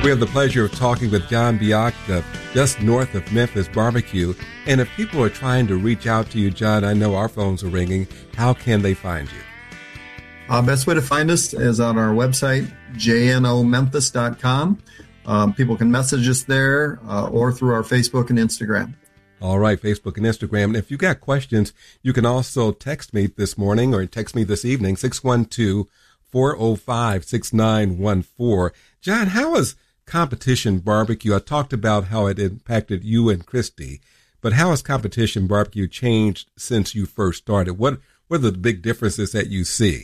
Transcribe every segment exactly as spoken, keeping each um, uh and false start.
We have the pleasure of talking with John Biak, of just north of Memphis Barbecue. And if people are trying to reach out to you, John, I know our phones are ringing. How can they find you? Uh, best way to find us is on our website, j n o memphis dot com. Um, people can message us there uh, or through our Facebook and Instagram. All right, Facebook and Instagram. And if you got questions, you can also text me this morning or text me this evening, six one two, four oh five, six nine one four. John, how is Competition Barbecue? I talked about how it impacted you and Christy, but how has Competition Barbecue changed since you first started? What, what are the big differences that you see?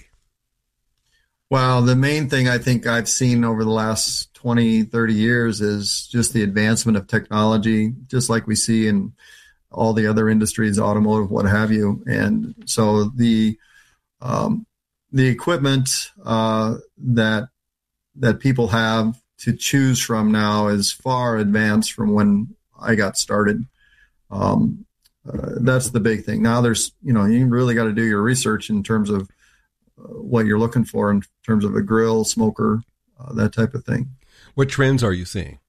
Well, the main thing I think I've seen over the last twenty, thirty years is just the advancement of technology, just like we see in all the other industries, automotive, what have you. And so the um, the equipment uh, that that people have to choose from now is far advanced from when I got started. Um, uh, that's the big thing. Now there's, you know, you really got to do your research in terms of uh, what you're looking for in terms of a grill, smoker, uh, that type of thing. What trends are you seeing?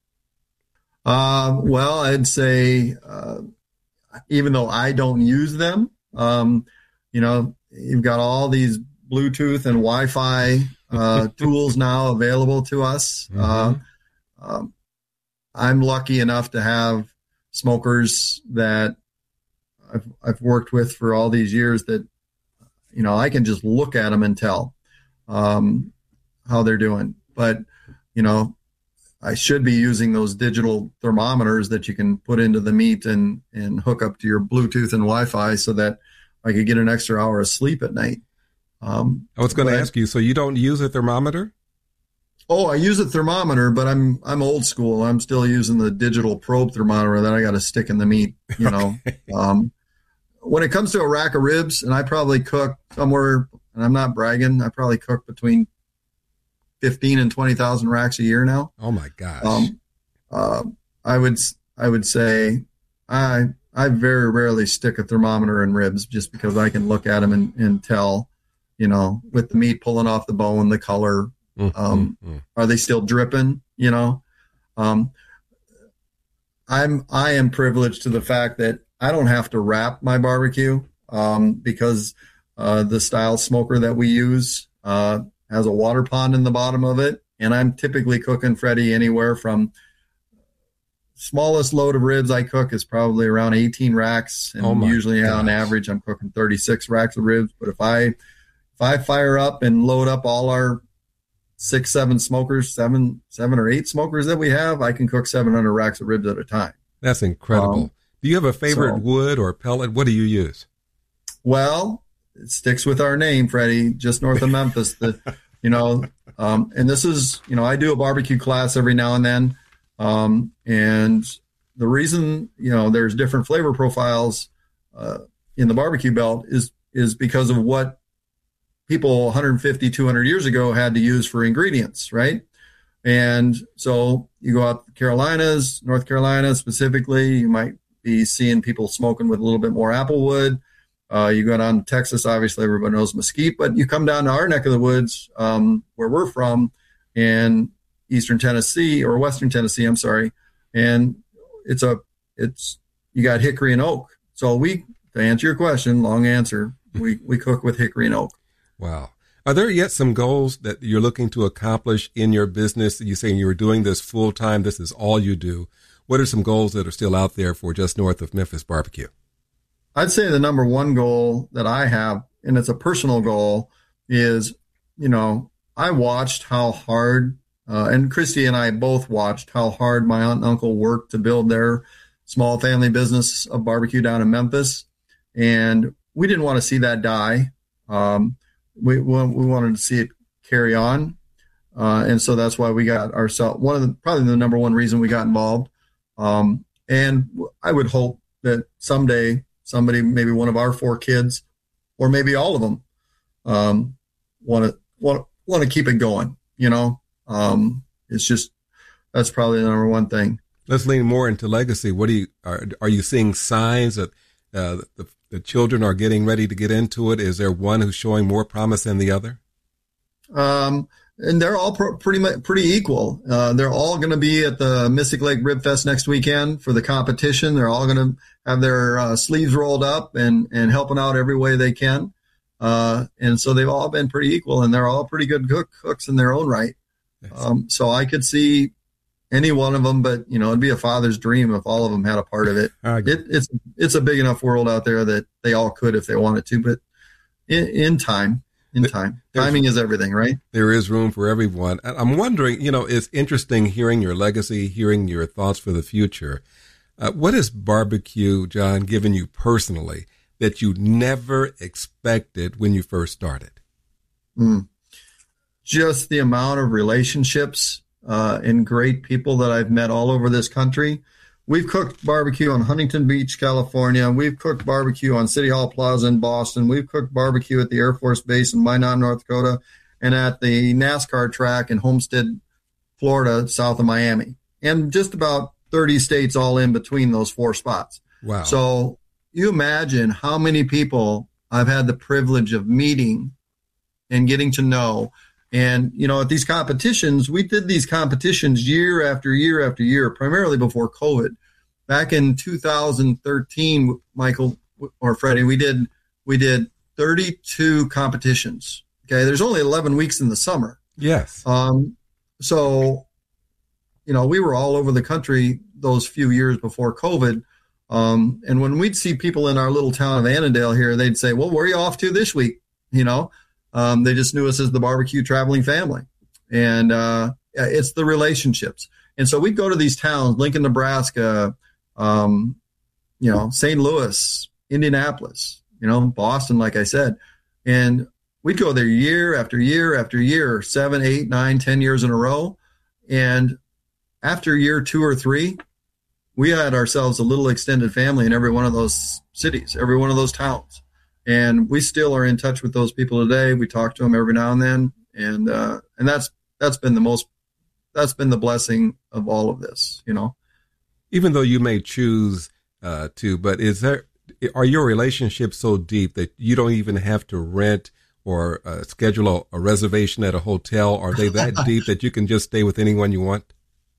Um, well, I'd say, uh, even though I don't use them, um, you know, you've got all these Bluetooth and Wi-Fi uh, tools now available to us. Mm-hmm. Uh, um, I'm lucky enough to have smokers that I've, I've worked with for all these years that, you know, I can just look at them and tell um, how they're doing. But, you know, I should be using those digital thermometers that you can put into the meat and, and hook up to your Bluetooth and Wi-Fi so that I could get an extra hour of sleep at night. Um, I was going to ask you, so you don't use a thermometer? Oh, I use a thermometer, but I'm I'm old school. I'm still using the digital probe thermometer that I got to stick in the meat, you know. Okay. Um, when it comes to a rack of ribs, and I probably cook somewhere, and I'm not bragging, I probably cook between fifteen and twenty thousand racks a year now. Oh my gosh. Um, uh, I would I would say I I very rarely stick a thermometer in ribs just because I can look at them and, and tell, you know, with the meat pulling off the bone, the color, um, mm-hmm. are they still dripping? You know, um, I'm I am privileged to the fact that I don't have to wrap my barbecue um, because uh, the style smoker that we use uh, has a water pond in the bottom of it, and I'm typically cooking, Freddie, anywhere from smallest load of ribs I cook is probably around eighteen racks, and oh usually gosh. on average I'm cooking thirty-six racks of ribs. But if I if I fire up and load up all our six, seven smokers, seven, seven or eight smokers that we have, I can cook seven hundred racks of ribs at a time. That's incredible. Um, do you have a favorite so, wood or pellet? What do you use? Well, it sticks with our name, Freddie, just north of Memphis. The, you know, um, and this is, you know, I do a barbecue class every now and then. Um, and the reason, you know, there's different flavor profiles uh, in the barbecue belt is is because of what people one hundred fifty, two hundred years ago had to use for ingredients, right? And so you go out to the Carolinas, North Carolina specifically, you might be seeing people smoking with a little bit more apple wood. Uh, you go down to Texas, obviously everybody knows mesquite, but you come down to our neck of the woods um, where we're from in Eastern Tennessee or Western Tennessee, I'm sorry. And it's a, it's, you got hickory and oak. So we, to answer your question, long answer, we, we cook with hickory and oak. Wow. Are there yet some goals that you're looking to accomplish in your business? You're saying you were doing this full time. This is all you do. What are some goals that are still out there for just north of Memphis Barbecue? I'd say the number one goal that I have, and it's a personal goal, is, you know, I watched how hard, uh, and Christy and I both watched how hard my aunt and uncle worked to build their small family business of barbecue down in Memphis. And we didn't want to see that die. Um, we, we wanted to see it carry on. Uh, and so that's why we got ourselves, one of the, probably the number one reason we got involved. Um, and I would hope that someday somebody, maybe one of our four kids, or maybe all of them, um, want to, want, want to keep it going, you know? Um, it's just, that's probably the number one thing. Let's lean more into legacy. What do you, are, are you seeing signs that, uh, the, the children are getting ready to get into it? Is there one who's showing more promise than the other? Um, and they're all pr- pretty much pretty equal. Uh, they're all going to be at the Mystic Lake Rib Fest next weekend for the competition. They're all going to have their uh, sleeves rolled up and, and helping out every way they can. Uh, and so they've all been pretty equal, and they're all pretty good cook, cooks in their own right. Um, so I could see any one of them, but you know, it'd be a father's dream if all of them had a part of it. it it's it's a big enough world out there that they all could if they wanted to, but in, in time, in time, timing is everything, right? There is room for everyone. I'm wondering, you know, it's interesting hearing your legacy, hearing your thoughts for the future. Uh, what has barbecue, John, given you personally that you never expected when you first started? Mm. Just the amount of relationships uh, and great people that I've met all over this country. We've cooked barbecue on Huntington Beach, California. We've cooked barbecue on City Hall Plaza in Boston. We've cooked barbecue at the Air Force Base in Minot, North Dakota, and at the NASCAR track in Homestead, Florida, south of Miami, and just about thirty states all in between those four spots. Wow. So you imagine how many people I've had the privilege of meeting and getting to know. And, you know, at these competitions, we did these competitions year after year after year, primarily before COVID. Back in two thousand thirteen, Michael or Freddie, we did, we did thirty-two competitions. Okay. There's only eleven weeks in the summer. Yes. Um, so, you know, we were all over the country those few years before COVID. Um, and when we'd see people in our little town of Annandale here, they'd say, well, where are you off to this week? You know, Um, they just knew us as the barbecue traveling family. And uh, it's the relationships. And so we'd go to these towns, Lincoln, Nebraska, um, you know, Saint Louis, Indianapolis, you know, Boston, like I said. And we'd go there year after year after year, seven, eight, nine, ten years in a row. And after year two or three, we had ourselves a little extended family in every one of those cities, every one of those towns. And we still are in touch with those people today. We talk to them every now and then. And, uh, and that's, that's been the most, that's been the blessing of all of this, you know. Even though you may choose, uh, to, but is there, are your relationships so deep that you don't even have to rent or uh, schedule a, a reservation at a hotel? Are they that deep that you can just stay with anyone you want?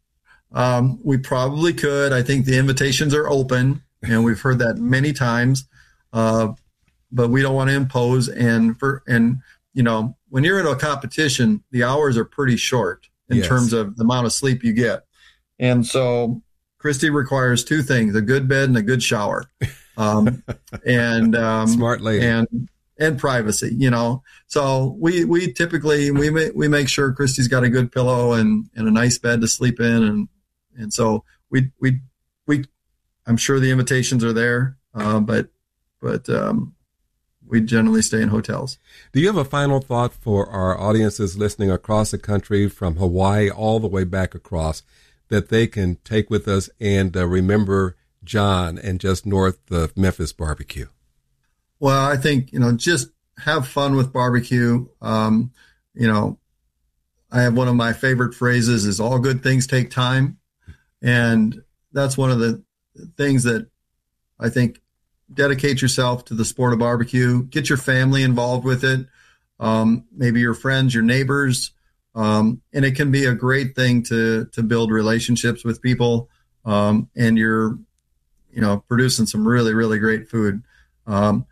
Um, we probably could. I think the invitations are open, and we've heard that many times. Uh, but we don't want to impose. And for, and, you know, when you're in a competition, the hours are pretty short in yes. terms of the amount of sleep you get. And so Christy requires two things, a good bed and a good shower. Um, and, um, smart lady. and, and privacy, you know. So we, we typically, we make, we make sure Christy's got a good pillow and, and a nice bed to sleep in. And, and so we, we, we, I'm sure the invitations are there, uh, but, but, um, we generally stay in hotels. Do you have a final thought for our audiences listening across the country from Hawaii all the way back across that they can take with us and uh, remember John and just north of Memphis barbecue? Well, I think, you know, just have fun with barbecue. Um, you know, I have one of my favorite phrases is all good things take time. And that's one of the things that I think dedicate yourself to the sport of barbecue, get your family involved with it. Um, maybe your friends, your neighbors. Um, and it can be a great thing to, to build relationships with people. Um, and you're, you know, producing some really, really great food. Um,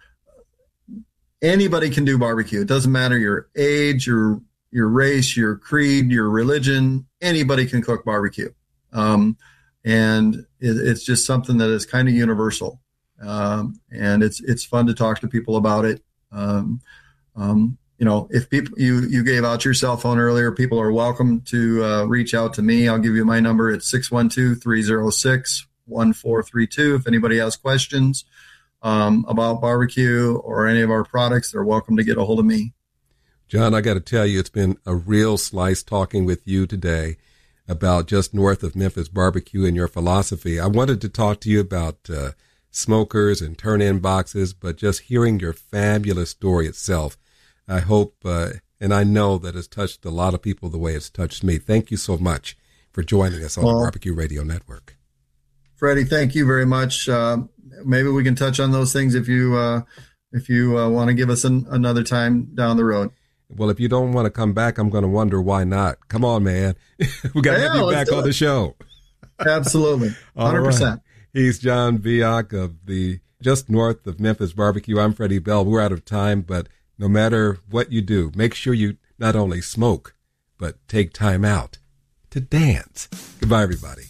anybody can do barbecue. It doesn't matter your age, your, your race, your creed, your religion, anybody can cook barbecue. Um, and it, it's just something that is kind of universal. Um, and it's, it's fun to talk to people about it. Um, um, you know, if people, you, you gave out your cell phone earlier, people are welcome to, uh, reach out to me. I'll give you my number. It's six one two, three oh six, one four three two. If anybody has questions, um, about barbecue or any of our products, they're welcome to get a hold of me. John, I got to tell you, it's been a real slice talking with you today about just north of Memphis barbecue and your philosophy. I wanted to talk to you about, uh, smokers and turn-in boxes, but just hearing your fabulous story itself, I hope uh, and I know that it's touched a lot of people the way it's touched me. Thank you so much for joining us on well, the Barbecue Radio Network. Freddie, thank you very much. Uh, maybe we can touch on those things if you uh, if you uh, want to give us an, another time down the road. Well, if you don't want to come back, I'm going to wonder why not. Come on, man. We got to yeah, have you back on it. the show. Absolutely. one hundred percent. Right. He's John Vioch of the just north of Memphis Barbecue. I'm Freddie Bell. We're out of time, but no matter what you do, make sure you not only smoke, but take time out to dance. Goodbye, everybody.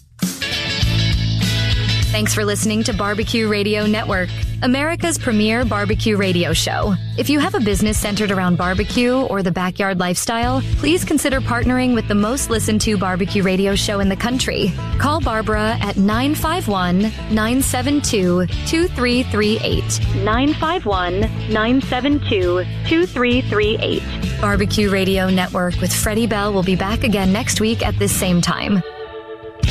Thanks for listening to Barbecue Radio Network, America's premier barbecue radio show. If you have a business centered around barbecue or the backyard lifestyle, please consider partnering with the most listened to barbecue radio show in the country. Call Barbara at nine five one, nine seven two, two three three eight. nine five one, nine seven two, two three three eight. Barbecue Radio Network with Freddie Bell will be back again next week at this same time.